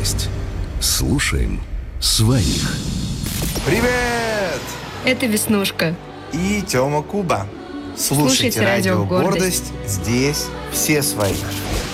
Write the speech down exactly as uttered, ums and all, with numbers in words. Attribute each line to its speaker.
Speaker 1: Гордость. Слушаем своих.
Speaker 2: Привет!
Speaker 3: Это Веснушка.
Speaker 2: И Тёма Куба. Слушайте,
Speaker 3: Слушайте радио
Speaker 2: радио
Speaker 3: «Гордость».
Speaker 2: «Гордость». Здесь все свои.